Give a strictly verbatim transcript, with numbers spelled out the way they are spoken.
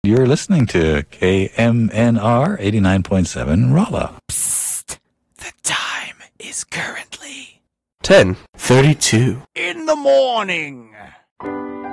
You're listening to K M N R eighty-nine point seven Rolla. Psst. The time is currently ten thirty-two in the morning.